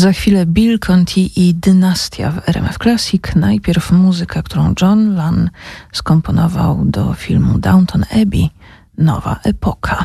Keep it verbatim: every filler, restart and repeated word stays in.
Za chwilę Bill Conti i Dynastia w R M F Classic. Najpierw muzyka, którą John Lunn skomponował do filmu Downton Abbey, Nowa Epoka.